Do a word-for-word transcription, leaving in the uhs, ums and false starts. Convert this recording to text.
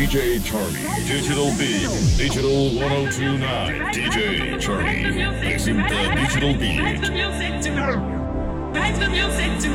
D J Charlie, Digital Beat, Digital one oh two nine. D J Charlie, presenta Digital Beat. Back to music to